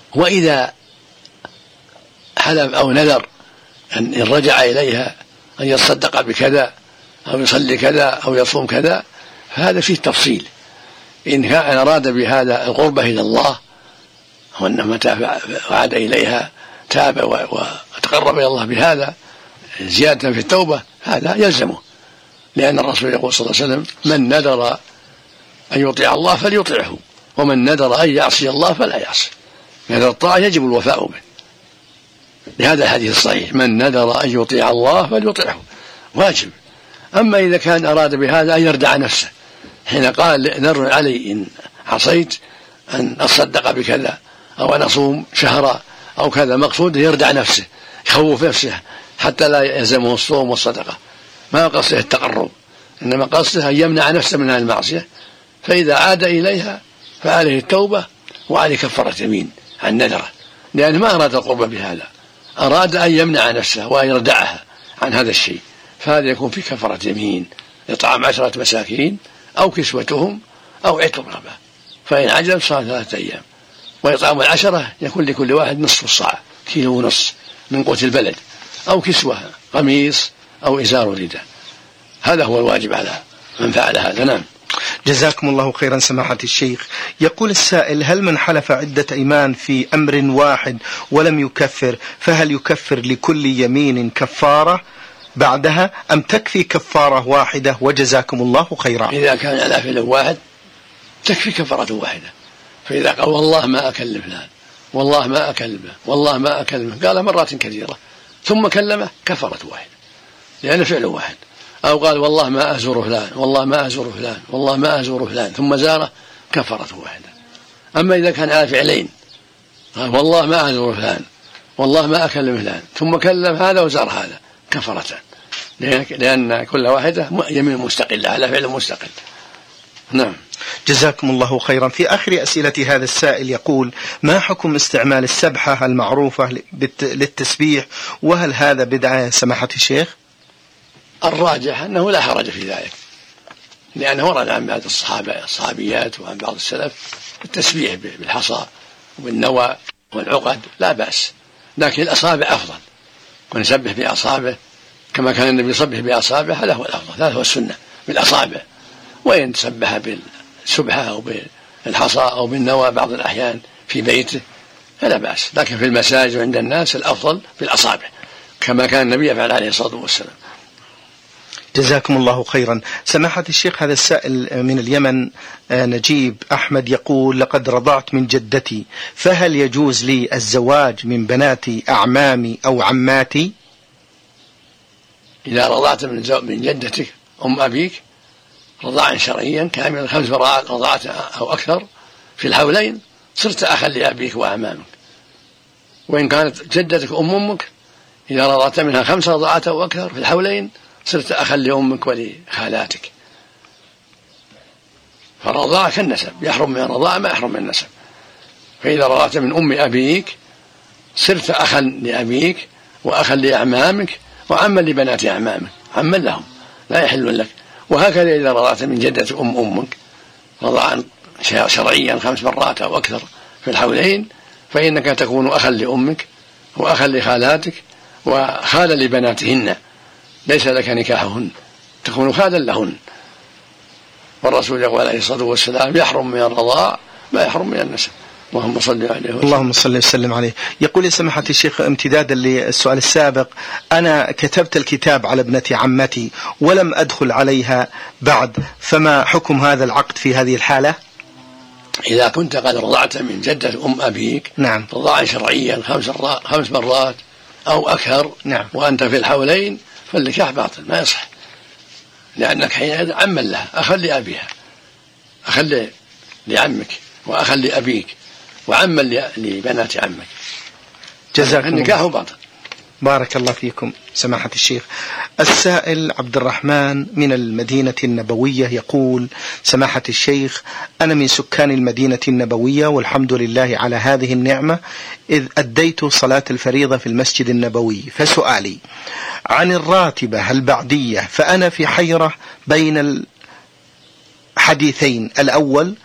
وإذا حلف أو نذر أن رجع إليها أن يتصدق بكذا أو يصلي كذا أو يصوم كذا فهذا فيه تفصيل. إن كان أراد بهذا القربة إلى الله وأنما وعد إليها تاب وتقرب إلى الله بهذا زيادة في التوبة هذا يلزمه، لأن الرسول يقول صلى الله عليه وسلم: من نذر أن يطيع الله فليطيعه، ومن نذر أن يعصي الله فلا يعصي. نذر الطاعة يجب الوفاء به، لهذا الحديث الصحيح: من نذر أن يطيع الله فليطيعه، واجب. أما إذا كان أراد بهذا أن يردع نفسه حين قال: نذر علي إن عصيت أن أصدق بكذا أو أن أصوم شهرا أو كذا، مقصود يردع نفسه، يخوف نفسه حتى لا يلزمه الصوم والصدقة، ما قصده التقرب، إنما قصده أن يمنع نفسه من المعصية. فإذا عاد إليها فعليه التوبة وعليه كفارة يمين عن نذره، لأنه ما أراد القرب بهذا، أراد أن يمنع نفسه وأن يردعها عن هذا الشيء، فهذا يكون في كفارة يمين: إطعام 10 مساكين أو كسوتهم أو عتق رقبة، فإن عجز صار 3 أيام. وإطعام 10 يكون لكل واحد نصف الصاع، 1.5 كيلو من قوت البلد، أو كسوة قميص أو إزار رداء. هذا هو الواجب على من فعل هذا. نعم. جزاكم الله خيرا سماحة الشيخ. يقول السائل: هل من حلف عدة أيمان في أمر واحد ولم يكفر فهل يكفر لكل يمين كفارة بعدها أم تكفي كفارة واحدة؟ وجزاكم الله خيرا. إذا كان على فعل واحد تكفي كفارة واحدة. فإذا قال: والله ما أكلم فلان، والله ما أكلمه، والله ما أكلمه، قال مرات كثيرة ثم كلمه، كفارة واحدة لأن فعل واحد. أو قال: والله ما أزور فلان، والله ما أزور فلان، والله ما أزور فلان، ثم زاره، كفارة واحدة. أما إذا كان على فعلين، قال: والله ما أزور فلان، والله ما أكلم فلان، ثم كلم هذا وزار هذا، كفارتان، لأن كل واحدة يمين مستقلة على فعل مستقل. نعم. جزاكم الله خيرا. في آخر أسئلة هذا السائل يقول: ما حكم استعمال السبحة المعروفة للتسبيح، وهل هذا بدعة يا سماحة الشيخ؟ الراجح أنه لا حرج في ذلك، لأنه ورد عن بعض الصحابيات وعن بعض السلف التسبيح بالحصى وبالنوى والعقد لا بأس، لكن الأصابع أفضل، ونسبح بأصابع كما كان النبي يصبح بأصابع، هذا هو الأفضل، هذا هو السنة بالأصابع. وإن تسبح بالسبحة أو بالحصى أو بالنوى بعض الأحيان في بيته فلا بأس، لكن في المساجد وعند الناس الأفضل بالأصابع كما كان النبي يفعل عليه الصلاة والسلام. جزاكم الله خيرا. سماحة الشيخ، هذا السائل من اليمن نجيب أحمد يقول: لقد رضعت من جدتي، فهل يجوز لي الزواج من بنات أعمامي أو عماتي؟ إذا رضعت من جدتك أم أبيك رضاعا شرعيا كاملا 5 رضعات أو أكثر في الحولين، صرت أخا لأبيك وأعمامك. وإن كانت جدتك أمك، إذا رضعت منها 5 رضعات أو أكثر في الحولين صرت أخا لأمك ولخالاتك. فالرضاعة كالنسب، يحرم من الرضاعة ما يحرم من النسب. فإذا رضعت من أم أبيك صرت أخا لأبيك وأخا لأعمامك وعما لبنات أعمامك، عما لهم لا يحل لك. وهكذا إذا رضعت من جدة أمك رضعا شرعيا 5 مرات أو أكثر في الحولين، فإنك تكون أخا لأمك وأخا لخالاتك وخالا لبناتهن، ليس لك نكاحهن، تكون خالا لهن. والرسول يقول عليه الصلاة والسلام: يحرم من الرضاع ما يحرم من النسب. اللهم صل عليه وسلم. اللهم صل وسلم عليه. يقول يا سماحة الشيخ امتدادا للسؤال السابق: أنا كتبت الكتاب على ابنة عمتي ولم أدخل عليها بعد، فما حكم هذا العقد في هذه الحالة؟ إذا كنت قد رضعت من جدة أم أبيك نعم رضاعا شرعيا 5 مرات أو أكثر، نعم، وأنت في الحولين، فالنكاح باطل ما يصح، لأنك حينئذ عما لها، أخا لأبيها، أخا لعمك وأخا لأبيك وعما لبنات عمك، جزاكم النكاح باطل. بارك الله فيكم سماحة الشيخ. السائل عبد الرحمن من المدينة النبوية يقول: سماحة الشيخ، أنا من سكان المدينة النبوية والحمد لله على هذه النعمة، إذ أديت صلاة الفريضة في المسجد النبوي، فسؤالي عن الراتبة البعدية، فأنا في حيرة بين الحديثين: الأول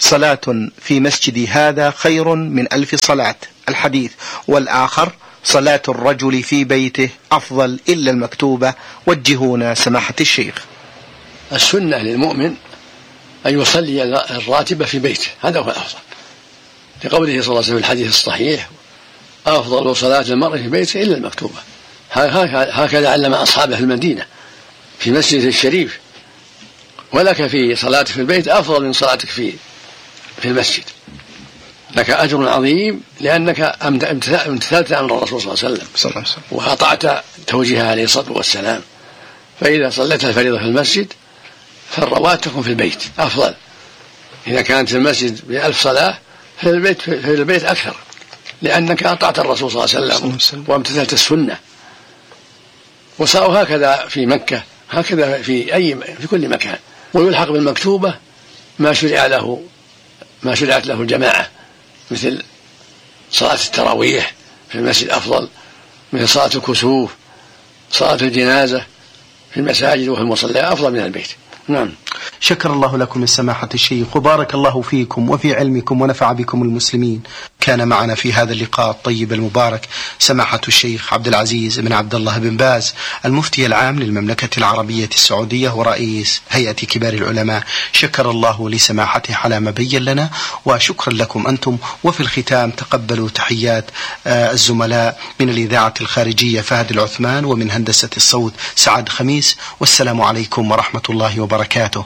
صلاة في مسجدي هذا خير من 1000 صلاة، الحديث. والآخر صلاة الرجل في بيته أفضل إلا المكتوبة. وجهونا سماحة الشيخ. السنة للمؤمن أن يصلي الراتبة في بيته، هذا هو الأفضل، لقوله صلى الله عليه وسلم في الحديث الصحيح: أفضل صلاة المرء في بيته إلا المكتوبة. هكذا علم أصحابه في المدينة في مسجد الشريف: ولك في صلاتك في البيت أفضل من صلاتك في المسجد، لك أجر عظيم لأنك امتثلت أمر الرسول صلى الله عليه وسلم وأطعت توجيهه عليه الصلاة والسلام. فإذا صليت الفريضة في المسجد فالرواتب تكون في البيت أفضل. إذا كانت في المسجد ب1000 صلاة في البيت أكثر، لأنك أطعت الرسول صلى الله عليه وسلم وامتثلت السنة. وصاروا هكذا في مكة، هكذا في كل مكان. ويلحق بالمكتوبة ما شرعت له الجماعة، مثل صلاة التراويح في المسجد أفضل، مثل صلاة الكسوف، صلاة الجنازة في المساجد وفي المصلى أفضل من البيت. نعم. شكر الله لكم سماحة الشيخ، وبارك الله فيكم وفي علمكم ونفع بكم المسلمين. كان معنا في هذا اللقاء الطيب المبارك سماحة الشيخ عبد العزيز بن عبد الله بن باز، المفتي العام للمملكة العربية السعودية ورئيس هيئة كبار العلماء. شكر الله لسماحته على ما بين لنا، وشكرا لكم أنتم. وفي الختام تقبلوا تحيات الزملاء من الإذاعة الخارجية فهد العثمان، ومن هندسة الصوت سعد خميس، والسلام عليكم ورحمة الله وبركاته.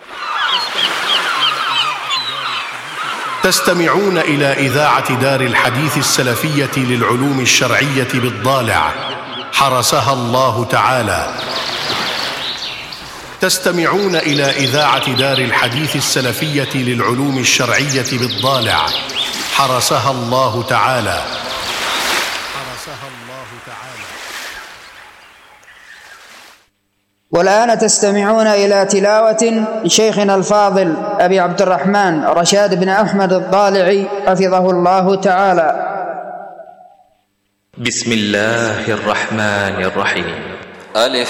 تستمعون إلى إذاعة دار الحديث السلفية للعلوم الشرعية بالضالع، حرسها الله تعالى. تستمعون إلى إذاعة دار الحديث السلفية للعلوم الشرعية بالضالع، حرسها الله تعالى. والآن تستمعون إلى تلاوة شيخنا الفاضل أبي عبد الرحمن رشاد بن أحمد الضالعي حفظه الله تعالى. بسم الله الرحمن الرحيم.